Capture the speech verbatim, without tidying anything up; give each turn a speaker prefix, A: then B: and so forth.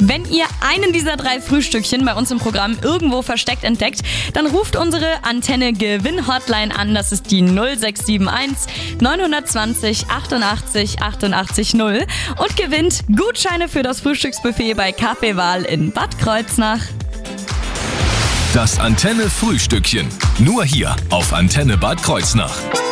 A: Wenn ihr einen dieser drei Frühstückchen bei uns im Programm irgendwo versteckt entdeckt, dann ruft unsere Antenne-Gewinn-Hotline an. Das ist die null sechs sieben eins neun zwei null achtundachtzig achtundachtzig null und gewinnt Gutscheine für das Frühstücksbuffet bei Kaffeewahl in Bad Kreuznach.
B: Das Antenne-Frühstückchen. Nur hier auf Antenne Bad Kreuznach.